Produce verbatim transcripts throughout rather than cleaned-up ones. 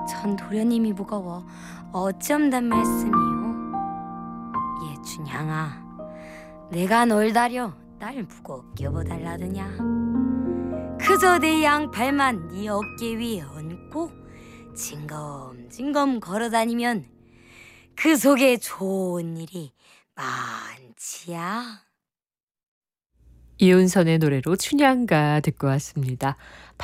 전 도련님이 무거워 어쩜단 말씀이요. 예 춘향아, 내가 널 다려 날 무겁게 여보달라드냐. 그저 내 양팔만 네 어깨 위에 얹고 징검징검 걸어다니면 그 속에 좋은 일이 많지야. 이윤선의 노래로 춘향가 듣고 왔습니다.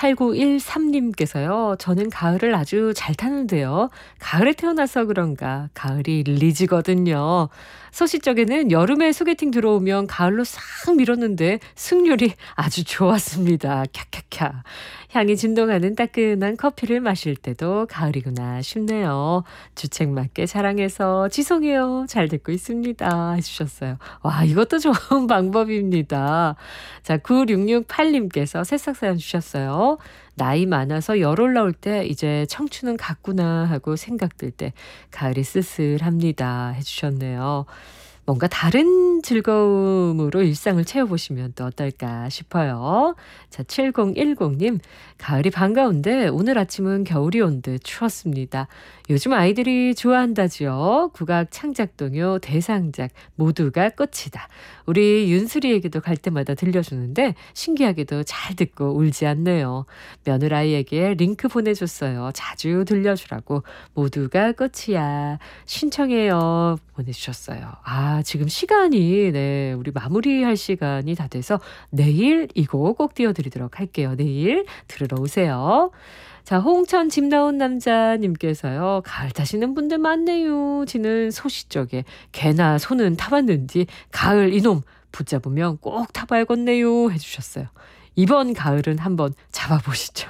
팔구일삼님께서요. 저는 가을을 아주 잘 타는데요. 가을에 태어나서 그런가 가을이 리지거든요. 소시적에는 여름에 소개팅 들어오면 가을로 싹 밀었는데 승률이 아주 좋았습니다. 캬캬캬. 향이 진동하는 따끈한 커피를 마실 때도 가을이구나 싶네요. 주책맞게 사랑해서 지송해요. 잘 듣고 있습니다. 해주셨어요. 와, 이것도 좋은 방법입니다. 자, 구육육팔님께서 새싹 사연 주셨어요. 나이 많아서 열 올라올 때 이제 청춘은 갔구나 하고 생각들 때 가을이 쓸쓸합니다 해주셨네요. 뭔가 다른 즐거움으로 일상을 채워보시면 또 어떨까 싶어요. 자, 칠공일공님, 가을이 반가운데 오늘 아침은 겨울이 온 듯 추웠습니다. 요즘 아이들이 좋아한다지요. 국악 창작동요 대상작 모두가 끝이다. 우리 윤수리에게도 갈 때마다 들려주는데 신기하게도 잘 듣고 울지 않네요. 며느라이에게 링크 보내줬어요. 자주 들려주라고. 모두가 끝이야. 신청해요. 보내주셨어요. 아, 지금 시간이 네 우리 마무리할 시간이 다 돼서 내일 이 곡 꼭 띄워드리도록 할게요. 내일 들으러 오세요. 자, 홍천 집 나온 남자님께서요. 가을 타시는 분들 많네요. 지는 소시 쪽에 개나 소는 타봤는지 가을 이놈 붙잡으면 꼭 타봐야겠네요 해주셨어요. 이번 가을은 한번 잡아보시죠.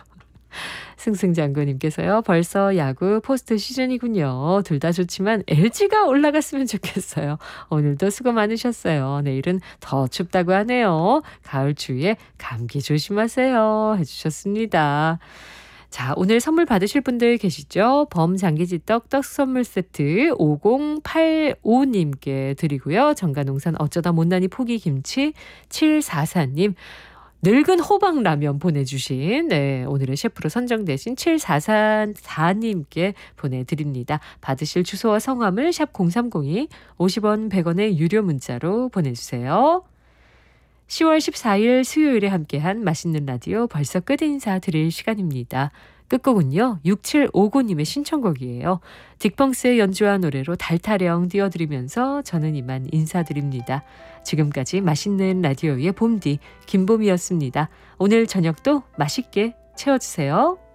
승승장군님께서요. 벌써 야구 포스트 시즌이군요. 둘 다 좋지만 엘지가 올라갔으면 좋겠어요. 오늘도 수고 많으셨어요. 내일은 더 춥다고 하네요. 가을 추위에 감기 조심하세요 해주셨습니다. 자, 오늘 선물 받으실 분들 계시죠? 범장기지떡 떡 선물 세트 오공팔오님께 드리고요. 정가농산 어쩌다 못난이 포기김치 칠사사님, 늙은 호박라면 보내주신 네, 오늘의 셰프로 선정되신 칠사사님께 보내드립니다. 받으실 주소와 성함을 샵 공삼공이 오십 원 백 원의 유료 문자로 보내주세요. 시월 십사일 수요일에 함께한 맛있는 라디오 벌써 끝 인사 드릴 시간입니다. 끝곡은요. 육칠오구님의 신청곡이에요. 딕펑스의 연주와 노래로 달타령 띄워드리면서 저는 이만 인사드립니다. 지금까지 맛있는 라디오의 봄디 김봄이었습니다. 오늘 저녁도 맛있게 채워주세요.